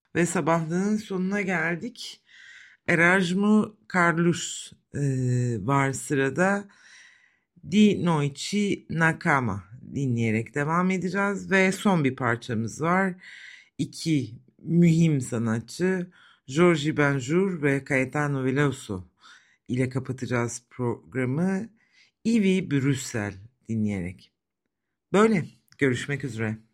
Ve sabahlığın sonuna geldik. Erasmo Carlos var sırada. Di Noichi Nakama dinleyerek devam edeceğiz. Ve son bir parçamız var. İki mühim sanatçı Jorge Benjur ve Caetano Veloso ile kapatacağız programı. Ivi Brüssel dinleyerek. Böyle görüşmek üzere.